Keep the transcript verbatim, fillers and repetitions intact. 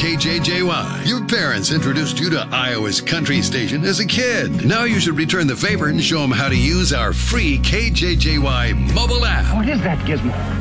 K J J Y. Your parents introduced you to Iowa's country station as a kid. Now you should return the favor and show them how to use our free K J J Y mobile app. What is that, Gizmo?